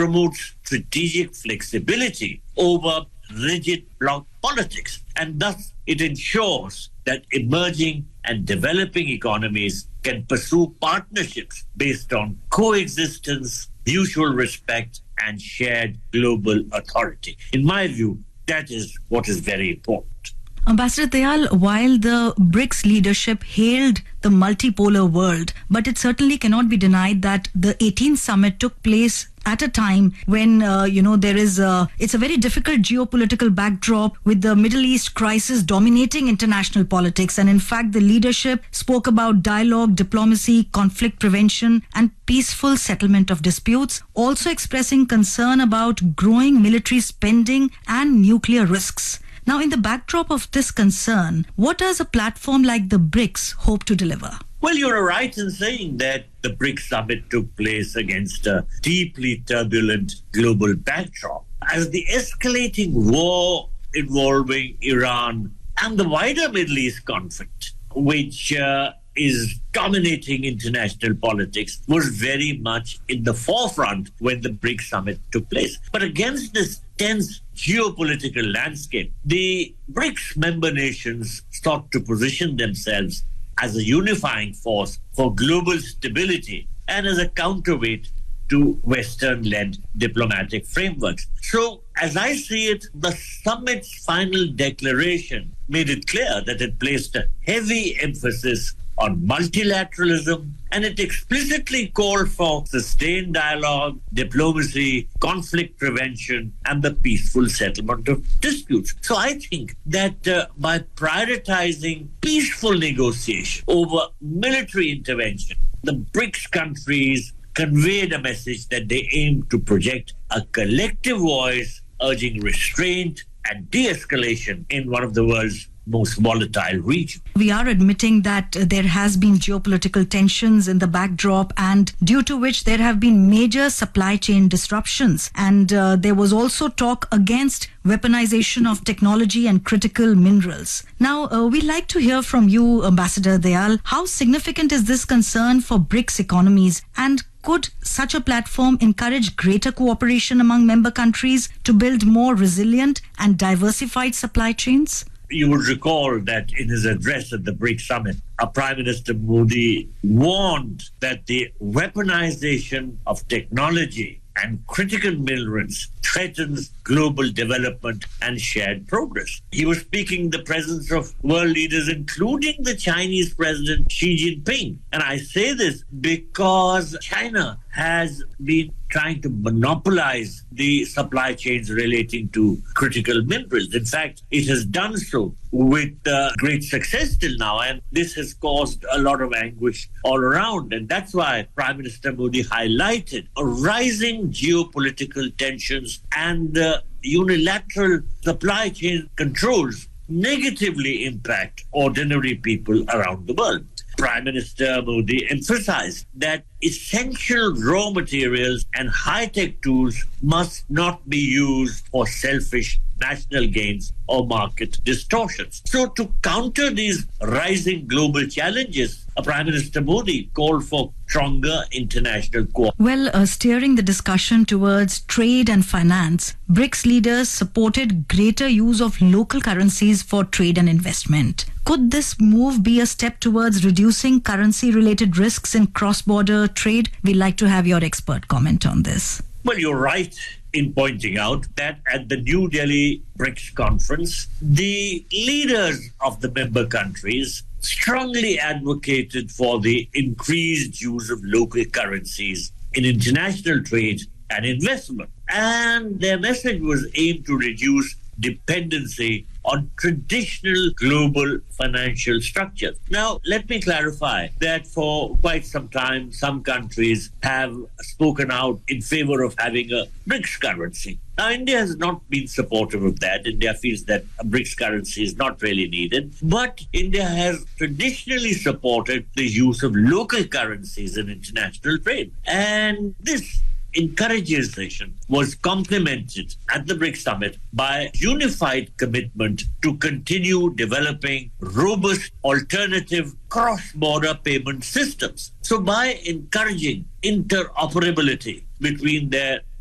promotes strategic flexibility over rigid bloc politics, and thus it ensures that emerging and developing economies can pursue partnerships based on coexistence, mutual respect, and shared global authority. In my view, that is what is very important. Ambassador Dayal, while the BRICS leadership hailed the multipolar world, but it certainly cannot be denied that the 18th summit took place at a time when, it's a very difficult geopolitical backdrop with the Middle East crisis dominating international politics. And in fact, the leadership spoke about dialogue, diplomacy, conflict prevention, and peaceful settlement of disputes, also expressing concern about growing military spending and nuclear risks. Now, in the backdrop of this concern, what does a platform like the BRICS hope to deliver? Well, you're right in saying that the BRICS summit took place against a deeply turbulent global backdrop. As the escalating war involving Iran and the wider Middle East conflict, which is dominating international politics, was very much in the forefront when the BRICS summit took place. But against this tense geopolitical landscape, the BRICS member nations sought to position themselves as a unifying force for global stability and as a counterweight to Western-led diplomatic frameworks. So, as I see it, the summit's final declaration made it clear that it placed a heavy emphasis on multilateralism, and it explicitly called for sustained dialogue, diplomacy, conflict prevention, and the peaceful settlement of disputes. So I think that by prioritizing peaceful negotiation over military intervention, the BRICS countries conveyed a message that they aim to project a collective voice urging restraint and de-escalation in one of the world's most volatile region. We are admitting that there has been geopolitical tensions in the backdrop, and due to which there have been major supply chain disruptions. And there was also talk against weaponization of technology and critical minerals. Now, we'd like to hear from you, Ambassador Dayal. How significant is this concern for BRICS economies, and could such a platform encourage greater cooperation among member countries to build more resilient and diversified supply chains? You would recall that in his address at the BRICS summit, Prime Minister Modi warned that the weaponization of technology and critical minerals threatens global development and shared progress. He was speaking in the presence of world leaders, including the Chinese President Xi Jinping. And I say this because China has been trying to monopolize the supply chains relating to critical minerals. In fact, it has done so with great success till now, and this has caused a lot of anguish all around. And that's why Prime Minister Modi highlighted rising geopolitical tensions and unilateral supply chain controls negatively impact ordinary people around the world. Prime Minister Modi emphasized that essential raw materials and high-tech tools must not be used for selfish national gains or market distortions. So to counter these rising global challenges, Prime Minister Modi called for stronger international cooperation. Well, steering the discussion towards trade and finance, BRICS leaders supported greater use of local currencies for trade and investment. Could this move be a step towards reducing currency-related risks in cross-border trade? We'd like to have your expert comment on this. Well, you're right in pointing out that at the New Delhi BRICS conference, the leaders of the member countries strongly advocated for the increased use of local currencies in international trade and investment. And their message was aimed to reduce dependency on traditional global financial structures. Now, let me clarify that for quite some time, some countries have spoken out in favor of having a BRICS currency. Now, India has not been supportive of that. India feels that a BRICS currency is not really needed. But India has traditionally supported the use of local currencies in international trade. And this encouragement was complemented at the BRICS summit by unified commitment to continue developing robust alternative cross-border payment systems. So by encouraging interoperability between their